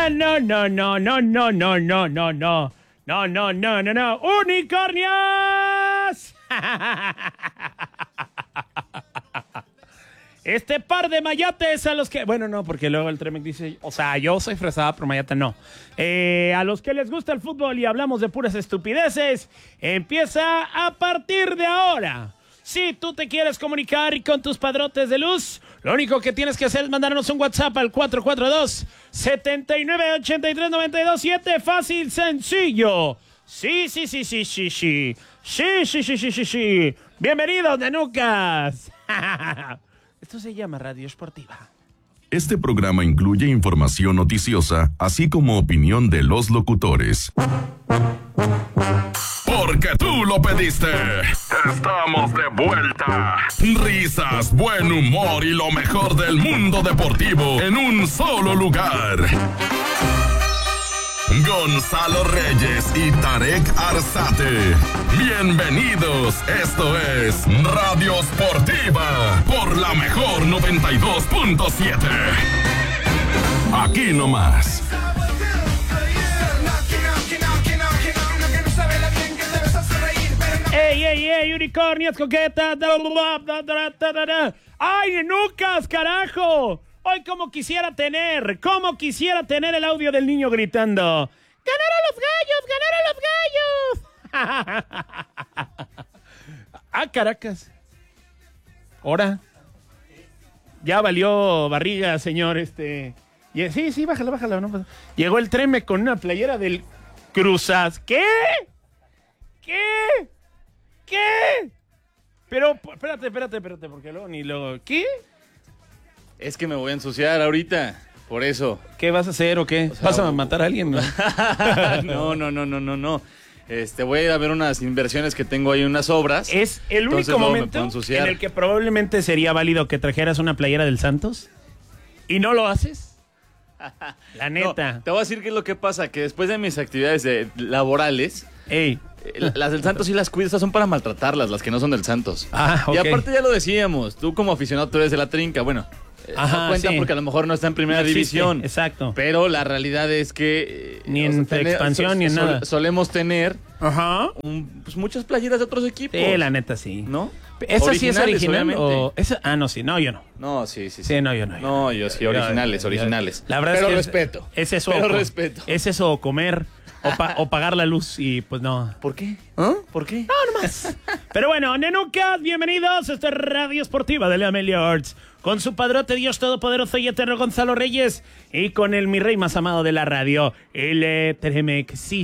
No. ¡Unicornios! Este par de mayates a los que... Bueno, no, porque luego el Tremec dice... O sea, yo soy fresada, pero mayate no. A los que les gusta el fútbol y hablamos de puras estupideces, empieza a partir de ahora. Si tú te quieres comunicar y con tus padrotes de luz, lo único que tienes que hacer es mandarnos un WhatsApp al 442-7983-927. Fácil, sencillo. Sí. Bienvenidos, nenucas. Esto se llama Radio Esportiva. Este programa incluye información noticiosa, así como opinión de los locutores. Porque tú lo pediste. Estamos de vuelta. Risas, buen humor y lo mejor del mundo deportivo en un solo lugar. Gonzalo Reyes y Tarek Arzate. Bienvenidos, esto es Radio Sportiva por la mejor 92.7. Aquí nomás. ¡Ey, unicornios, coquetas! ¡Ay, nenucas, carajo! Hoy como quisiera tener el audio del niño gritando: ¡Ganaron los gallos! ¡Ah, Caracas! ¿Hora? Ya valió barriga, señor, Sí, bájala, no. Llegó el Treme con una playera del Cruzas. ¿Qué? Pero, espérate, porque luego ni lo... ¿Qué? Es que me voy a ensuciar ahorita, por eso. ¿Qué vas a hacer o qué? O sea, ¿vas a matar a alguien? ¿No? No. Voy a ir a ver unas inversiones que tengo ahí, unas obras. ¿Es el único momento en el que probablemente sería válido que trajeras una playera del Santos? ¿Y no lo haces? La neta. No, te voy a decir qué es lo que pasa, que después de mis actividades laborales... ¡Ey! Las del Santos sí las cuidas, son para maltratarlas, las que no son del Santos. Ok. Y aparte ya lo decíamos, tú como aficionado tú eres de la Trinca, bueno... no cuenta sí, porque a lo mejor no está en primera división. Exacto. Pero la realidad es que... ni en expansión ni en nada. Solemos tener pues muchas playeras de otros equipos. Sí, la neta sí. ¿No? ¿Esa sí es original? ¿O esa? No, sí. No, yo no. No, sí. Sí, no, yo no. No, yo sí, originales. La verdad pero es que respeto. Es eso. Pero respeto. Es eso, comer o pagar la luz y pues no. ¿Por qué? ¿Por qué? No, nomás. Pero bueno, nenucas, bienvenidos a esta Radio Esportiva de la Amelia Arts. Con su padrote Dios Todopoderoso y Eterno Gonzalo Reyes. Y con el mi rey más amado de la radio, el Tremec. Sí.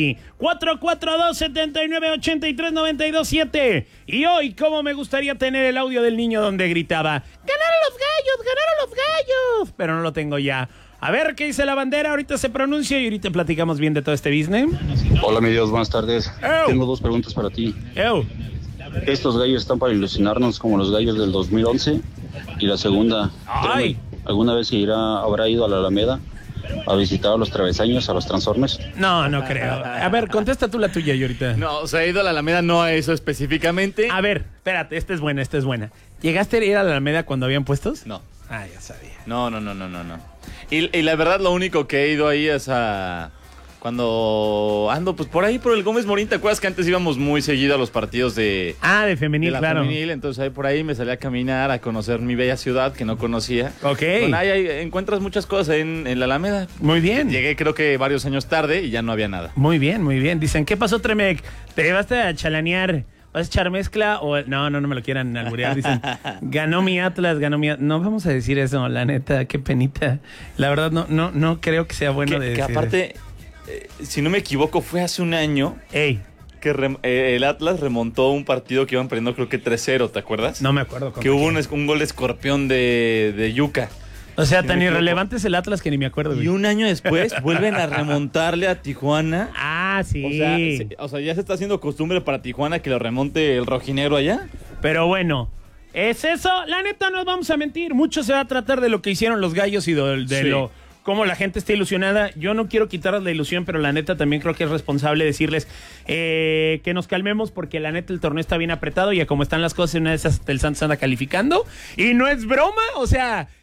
442-7983-927. Y hoy, ¿cómo me gustaría tener el audio del niño donde gritaba: ¡Ganaron los gallos! Pero no lo tengo ya. A ver qué dice la bandera, ahorita se pronuncia y ahorita platicamos bien de todo este business. Hola, mi Dios, buenas tardes. Ew. Tengo dos preguntas para ti. Ew. ¿Estos gallos están para ilusionarnos como los gallos del 2011? Y la segunda, ¡ay! ¿alguna vez habrá ido a la Alameda a visitar a los travesaños, a los Transformers? No creo. A ver, contesta tú la tuya y ahorita. No, o sea, he ido a la Alameda, no a eso específicamente. A ver, espérate, esta es buena. ¿Llegaste a ir a la Alameda cuando habían puestos? No. Ah, ya sabía. No. Y la verdad, lo único que he ido ahí es a... Cuando ando, pues por ahí, por el Gómez Morín. ¿Te acuerdas que antes íbamos muy seguido a los partidos de... de femenil, de la claro. femenil, entonces ahí por ahí me salí a caminar, a conocer mi bella ciudad que no conocía. Ok. Bueno, ahí encuentras muchas cosas en la Alameda. Muy bien. Llegué creo que varios años tarde y ya no había nada. Muy bien. Dicen, ¿qué pasó, Tremec? ¿Te llevaste a chalanear? ¿Vas a echar mezcla? O no me lo quieran alburear. Dicen, ganó mi Atlas. No vamos a decir eso, la neta, qué penita. La verdad, no creo que sea bueno decir. Que aparte, si no me equivoco, fue hace un año... ¡Ey! Que el Atlas remontó un partido que iban perdiendo, creo que 3-0, ¿te acuerdas? No me acuerdo. Que hubo un gol de Escorpión de Yuca. O sea, tan irrelevante es el Atlas que ni me acuerdo. Y un año después vuelven a remontarle a Tijuana. Ah, sí. O sea, ya se está haciendo costumbre para Tijuana que lo remonte el rojinegro allá. Pero bueno, es eso. La neta, no vamos a mentir. Mucho se va a tratar de lo que hicieron los gallos y de cómo la gente está ilusionada. Yo no quiero quitarles la ilusión, pero la neta también creo que es responsable decirles que nos calmemos, porque la neta el torneo está bien apretado y a como están las cosas, una de esas el Santos anda calificando. Y no es broma, o sea,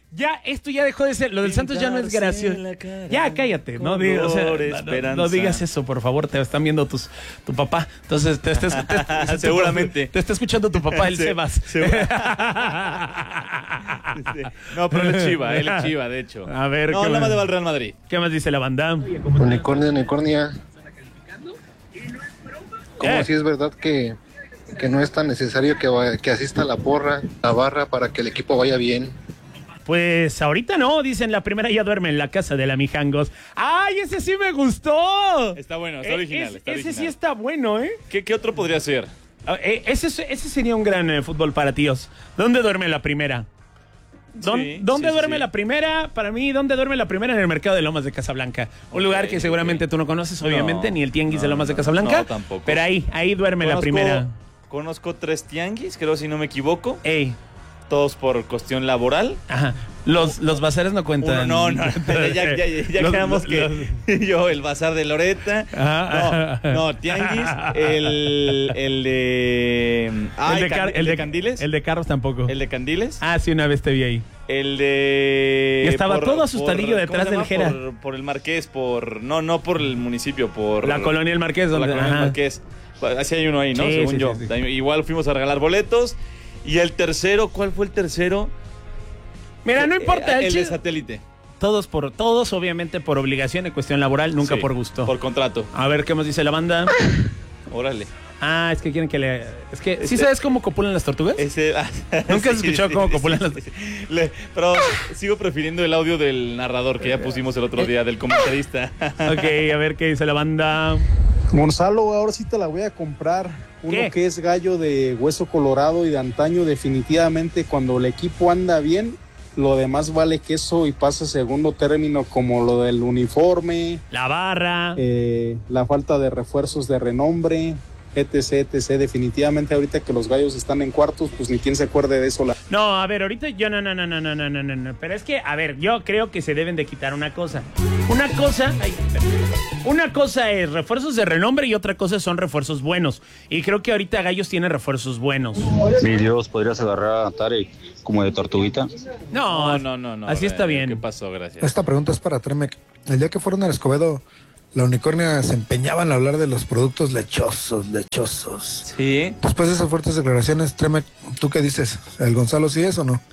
Ya, esto ya dejó de ser. Lo del Santos ya no es gracioso. Ya, cállate. No digas eso, por favor. Te están viendo tu papá. Entonces, seguramente. Te está escuchando tu papá, el Sebas. No, pero él es Chiva, de hecho. A ver. No, nada más va al Real Madrid. ¿Qué más dice la banda? Unicornia. ¿Cómo si es verdad que no es tan necesario que asista la barra para que el equipo vaya bien? Pues ahorita no, dicen la primera ya duerme en la casa de la Mijangos. ¡Ay, ese sí me gustó! Está bueno, está original. Ese sí está bueno, ¿eh? ¿Qué otro podría ser? Ese sería un gran fútbol para tíos. ¿Dónde duerme la primera? ¿Dónde duerme la primera? Para mí, ¿dónde duerme la primera? En el mercado de Lomas de Casablanca. Un lugar que seguramente tú no conoces, obviamente, ni el tianguis de Lomas de Casablanca. No, tampoco. Pero ahí duerme la primera. Conozco 3 tianguis, creo, si no me equivoco. Ey. Todos por cuestión laboral. Ajá. Los bazares no cuentan. No. Ya quedamos que yo, el bazar de Loreta. No, tianguis. El de Candiles. El de carros tampoco. El de Candiles. Ah, sí, una vez te vi ahí. El de... Y estaba todo asustadillo detrás del Jera. Por el Marqués, no por el municipio, por... La colonia El Marqués. La colonia El Marqués. Así hay uno ahí, ¿no? Sí, según yo. Sí. Igual fuimos a regalar boletos. Y el tercero, ¿cuál fue el tercero? Mira, no importa. El de Satélite. Todos obviamente por obligación en cuestión laboral, nunca por gusto. Por contrato. A ver, ¿qué más dice la banda? Órale. Ah, es que quieren que le... Es que, ¿sí sabes cómo copulan las tortugas? ¿Nunca has escuchado cómo copulan las tortugas? Pero sigo prefiriendo el audio del narrador que ya pusimos el otro día, del comentarista. Ok, a ver qué dice la banda. Gonzalo, ahora sí te la voy a comprar. Uno que es gallo de hueso colorado y de antaño, definitivamente cuando el equipo anda bien, lo demás vale queso y pasa a segundo término, como lo del uniforme, la barra, la falta de refuerzos de renombre, etc. Definitivamente ahorita que los gallos están en cuartos, pues ni quien se acuerde de eso. No, a ver, ahorita yo no. Pero es que, a ver, yo creo que se deben de quitar una cosa. Una cosa es refuerzos de renombre y otra cosa son refuerzos buenos. Y creo que ahorita Gallos tiene refuerzos buenos. Mi Dios, ¿podrías agarrar a Tarek como de tortuguita? No. Así está bien. ¿Qué pasó? Gracias. Esta pregunta es para Tremec. El día que fueron al Escobedo, la Unicornia se empeñaba en hablar de los productos lechosos. Sí. Después de esas fuertes declaraciones, Tremec, ¿tú qué dices? ¿El Gonzalo sí es o no?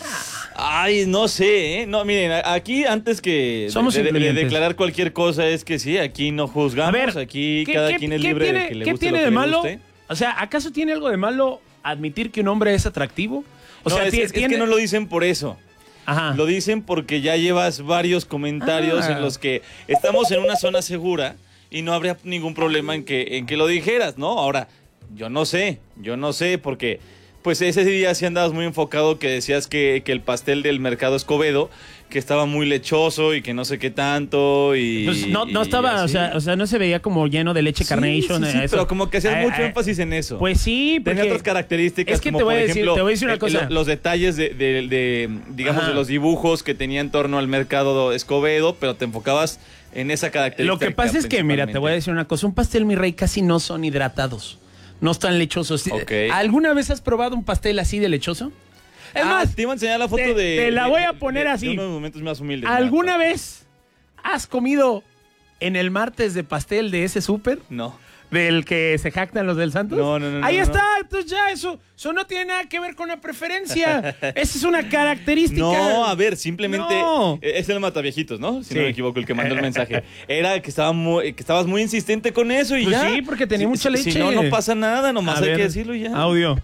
Ay, no sé, ¿eh? No, miren, aquí antes que de declarar cualquier cosa es que sí, aquí no juzgamos, a ver, aquí cada quien es libre de que le guste. ¿Qué tiene de malo? O sea, ¿acaso tiene algo de malo admitir que un hombre es atractivo? O sea, es que no lo dicen por eso. Ajá. Lo dicen porque ya llevas varios comentarios en los que estamos en una zona segura y no habría ningún problema en que lo dijeras, ¿no? Ahora, yo no sé, porque pues ese día sí andabas muy enfocado, que decías que el pastel del mercado Escobedo, que estaba muy lechoso y que no sé qué tanto y... Pues no estaba, o sea, no se veía como lleno de leche Carnation. Sí, pero como que hacías mucho énfasis en eso. Pues sí, porque... Tenía otras características, es que como te voy por a decir, ejemplo, te voy a decir una cosa. Los detalles digamos, de los dibujos que tenía en torno al mercado Escobedo, pero te enfocabas en esa característica. Lo que pasa es que, mira, te voy a decir una cosa. Un pastel, mi rey, casi no son hidratados. No están lechosos. Okay. ¿Alguna vez has probado un pastel así de lechoso? Es más, te iba a enseñar la foto te la voy a poner así. De uno de los momentos más humildes. ¿Alguna vez has comido en el martes de pastel de ese súper? No. ¿Del que se jactan los del Santos? No. Ahí está, entonces ya eso no tiene nada que ver con la preferencia. Esa es una característica. No, a ver, simplemente es el Mataviejitos, ¿no? Si no me equivoco, el que mandó el mensaje. Era que estabas muy insistente con eso y pues ya. Sí, porque tenía mucha leche. Si no pasa nada, nomás hay que decirlo y ya. Audio.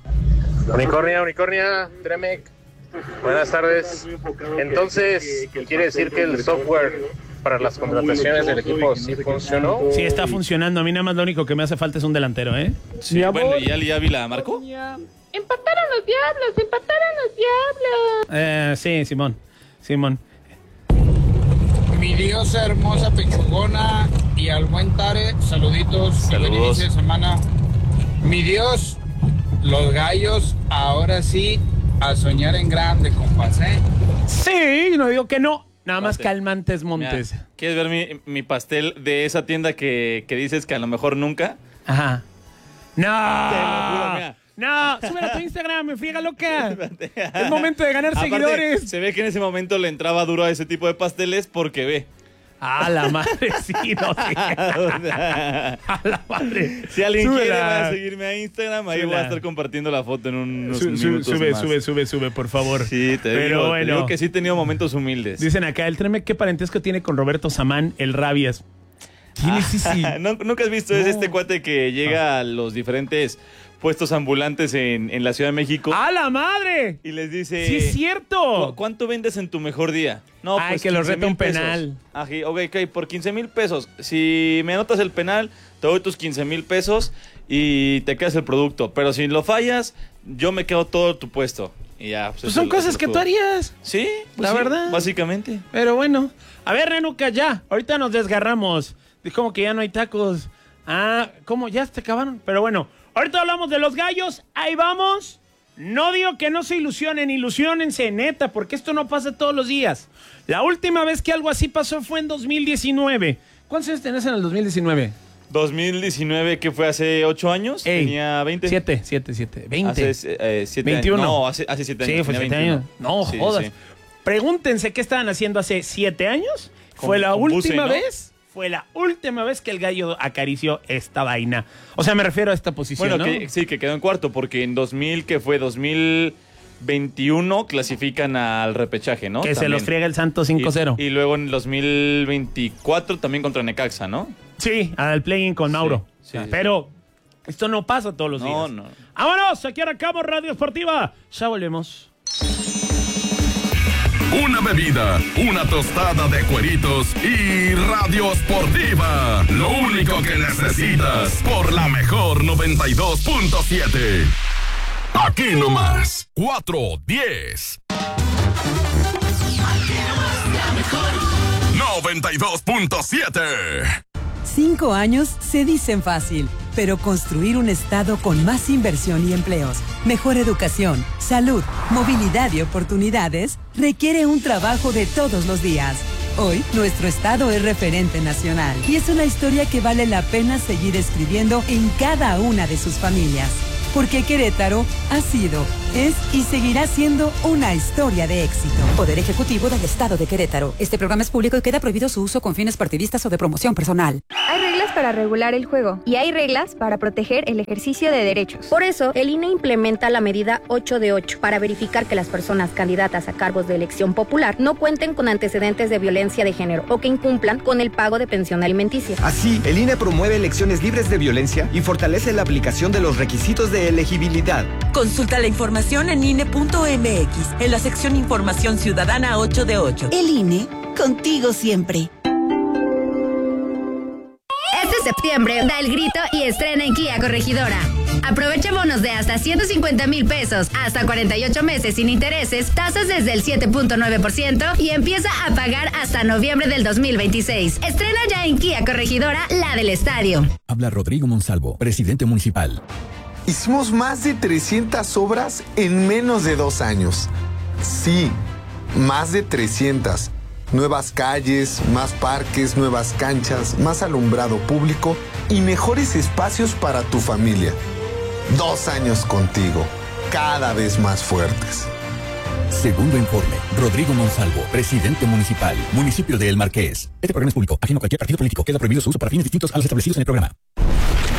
Unicornia, Tremec. Buenas tardes. Entonces, ¿quiere decir que el software para las contrataciones del equipo sí funcionó? Sí, está funcionando. A mí nada más lo único que me hace falta es un delantero, ¿eh? Sí, bueno, ¿y Ali Ávila marcó? ¡Empataron los diablos! Sí, Simón. Mi diosa hermosa pechugona y al buen Tare, saluditos. Buen inicio de semana. Mi Dios, los gallos, ahora sí, a soñar en grande, compas, ¿eh? Sí, no digo que no. Nada más calmantes montes. Mira, ¿quieres ver mi pastel de esa tienda que dices que a lo mejor nunca? Ajá. ¡No! Te lo juro, mira. No, súbela a tu Instagram, me friega loca. Es momento de ganar seguidores. Se ve que en ese momento le entraba duro a ese tipo de pasteles porque ve. A la madre, sí, no, sí. A la madre. Si alguien quiere, va a seguirme a Instagram. Ahí voy a estar compartiendo la foto en unos minutos más. Sube, por favor. Sí, te digo que sí he tenido momentos humildes. Dicen acá, el Tremec, ¿qué parentesco tiene con Roberto Samán, el Rabias? ¿Quién es ese? ¿Nunca has visto? Es este cuate que llega a los diferentes puestos ambulantes en la Ciudad de México. ¡A la madre! Y les dice... ¡Sí es cierto! ¿Cuánto vendes en tu mejor día? No, pues que lo reta un penal. Ok, por 15,000 pesos. Si me anotas el penal, te doy tus 15,000 pesos y te quedas el producto. Pero si lo fallas, yo me quedo todo tu puesto. Y ya. Pues son cosas que tú harías. Sí, la verdad. Básicamente. Pero bueno. A ver, Renuca, ya. Ahorita nos desgarramos. Como que ya no hay tacos. ¿Cómo? Ya se acabaron. Pero bueno, ahorita hablamos de los gallos. Ahí vamos. No digo que no se ilusionen, ilusionense, neta, porque esto no pasa todos los días. La última vez que algo así pasó fue en 2019. ¿Cuántos años tenés en el 2019? 2019, que fue hace 8 años. Tenía 20. 7. 20. Hace 7 21. años. No, hace 7 años. Sí, fue 7 años. No, sí, jodas. Sí. Pregúntense qué estaban haciendo hace 7 años. Fue la última vez. Fue la última vez que el gallo acarició esta vaina. O sea, me refiero a esta posición, bueno, ¿no? Que quedó en cuarto, porque en 2021 clasifican al repechaje, ¿no? Que también se los friega el Santos 5-0. Y luego en 2024 también contra Necaxa, ¿no? Sí, al play-in con Mauro. Sí, pero esto no pasa todos los días. No. ¡Vámonos! Aquí arrancamos Radio Esportiva. Ya volvemos. Una bebida, una tostada de cueritos y Radio Esportiva. Lo único que necesitas por la mejor 92.7. Aquí nomás, 410. Aquí nomás, la mejor 92.7. 5 años se dicen fácil, pero construir un estado con más inversión y empleos, mejor educación, salud, movilidad y oportunidades requiere un trabajo de todos los días. Hoy, nuestro estado es referente nacional y es una historia que vale la pena seguir escribiendo en cada una de sus familias. Porque Querétaro ha sido, es y seguirá siendo una historia de éxito. Poder Ejecutivo del Estado de Querétaro. Este programa es público y queda prohibido su uso con fines partidistas o de promoción personal. Hay reglas para regular el juego y hay reglas para proteger el ejercicio de derechos. Por eso, el INE implementa la medida 8 de 8 para verificar que las personas candidatas a cargos de elección popular no cuenten con antecedentes de violencia de género o que incumplan con el pago de pensión alimenticia. Así, el INE promueve elecciones libres de violencia y fortalece la aplicación de los requisitos de elegibilidad. Consulta la información en INE.mx, en la sección Información Ciudadana 8 de 8. El INE, contigo siempre. Este septiembre da el grito y estrena en Kia Corregidora. Aprovecha bonos de hasta 150,000 pesos, hasta 48 meses sin intereses, tasas desde el 7.9% y empieza a pagar hasta noviembre del 2026. Estrena ya en Kia Corregidora, la del estadio. Habla Rodrigo Monsalvo, presidente municipal. Hicimos más de 300 obras en menos de 2 años. Sí, más de 300. Nuevas calles, más parques, nuevas canchas, más alumbrado público y mejores espacios para tu familia. 2 años contigo, cada vez más fuertes. Segundo informe, Rodrigo Monsalvo, presidente municipal, municipio de El Marqués. Este programa es público, ajeno a cualquier partido político. Queda prohibido su uso para fines distintos a los establecidos en el programa.